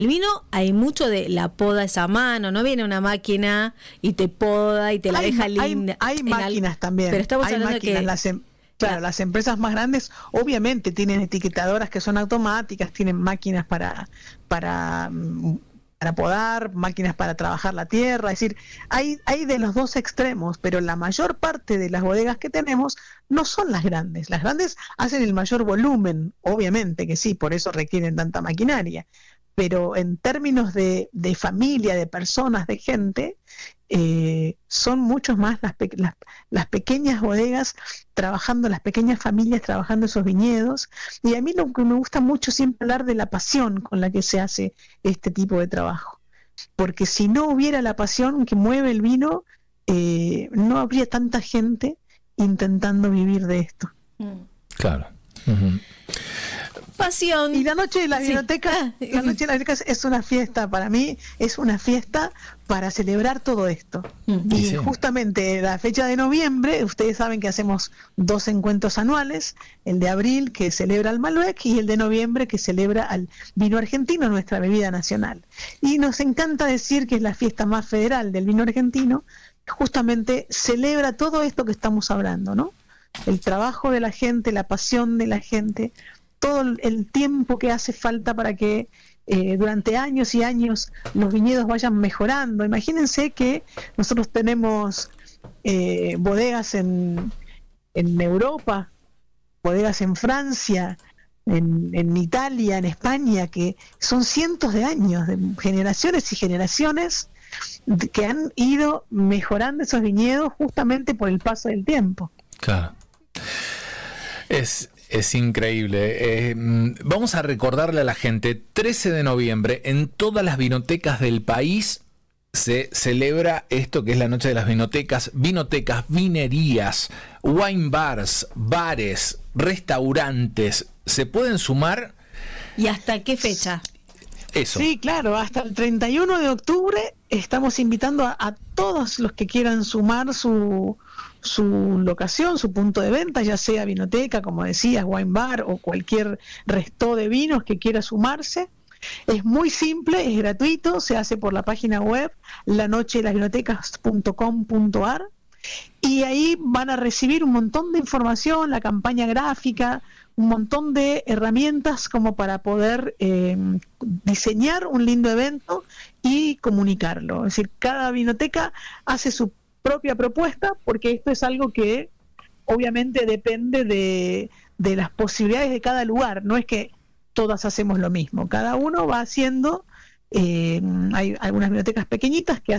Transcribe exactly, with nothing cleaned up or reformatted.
El vino hay mucho de la poda esa mano, no viene una máquina y te poda y te la hay, deja linda. Hay, hay máquinas al, también. Pero estamos hay hablando máquinas, de que... Las em, claro, la, las empresas más grandes obviamente tienen etiquetadoras que son automáticas, tienen máquinas para... para para podar, máquinas para trabajar la tierra, es decir, hay, hay de los dos extremos, pero la mayor parte de las bodegas que tenemos no son las grandes. Las grandes hacen el mayor volumen, obviamente que sí, por eso requieren tanta maquinaria, pero en términos de, de familia, de personas, de gente, eh, son muchos más las, pe- las, las pequeñas bodegas trabajando, las pequeñas familias trabajando esos viñedos, y a mí lo que me gusta mucho siempre hablar de la pasión con la que se hace este tipo de trabajo, porque si no hubiera la pasión que mueve el vino, eh, no habría tanta gente intentando vivir de esto. Claro. Uh-huh. Pasión. Y la noche de las sí. bibliotecas, ah, la noche de las bibliotecas es una fiesta para mí, es una fiesta para celebrar todo esto. Mm. Y sí. Justamente la fecha de noviembre, ustedes saben que hacemos dos encuentros anuales, el de abril que celebra al Malbec y el de noviembre que celebra al vino argentino, nuestra bebida nacional. Y nos encanta decir que es la fiesta más federal del vino argentino, justamente celebra todo esto que estamos hablando, ¿no? El trabajo de la gente, la pasión de la gente, todo el tiempo que hace falta para que eh, durante años y años los viñedos vayan mejorando. Imagínense que nosotros tenemos eh, bodegas en, en Europa, bodegas en Francia, en, en Italia, en España, que son cientos de años, de generaciones y generaciones que han ido mejorando esos viñedos justamente por el paso del tiempo. Claro. Es... Es increíble. Eh, vamos a recordarle a la gente, trece de noviembre, en todas las vinotecas del país se celebra esto que es la Noche de las Vinotecas, vinotecas, vinerías, wine bars, bares, restaurantes, se pueden sumar. ¿Y hasta qué fecha? Eso. Sí, claro, hasta el treinta y uno de octubre estamos invitando a, a todos los que quieran sumar su... su locación, su punto de venta, ya sea vinoteca, como decías, wine bar o cualquier resto de vinos que quiera sumarse. Es muy simple, es gratuito, se hace por la página web la noche de las vinotecas punto com punto a r y ahí van a recibir un montón de información, la campaña gráfica, un montón de herramientas como para poder eh, diseñar un lindo evento y comunicarlo. Es decir, cada vinoteca hace su propia propuesta, porque esto es algo que obviamente depende de, de las posibilidades de cada lugar, no es que todas hacemos lo mismo, cada uno va haciendo, eh, hay algunas bibliotecas pequeñitas que